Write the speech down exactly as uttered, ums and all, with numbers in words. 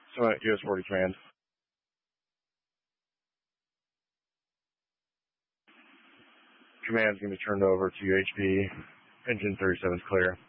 So, uh, U S forty Command. Command's going to be turned over to U H P. Engine thirty-seven is clear.